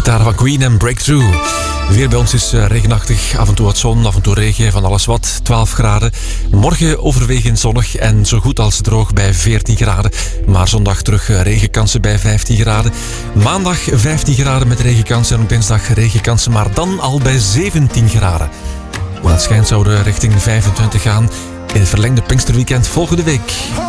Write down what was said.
Gitaar van Queen en Breakthrough. Weer bij ons is regenachtig, af en toe wat zon, af en toe regen, van alles wat. 12 graden. Morgen overwegend zonnig en zo goed als droog bij 14 graden. Maar zondag terug regenkansen bij 15 graden. Maandag 15 graden met regenkansen en op dinsdag regenkansen, maar dan al bij 17 graden. Hoe het schijnt zouden richting 25 gaan in het verlengde Pinksterweekend volgende week.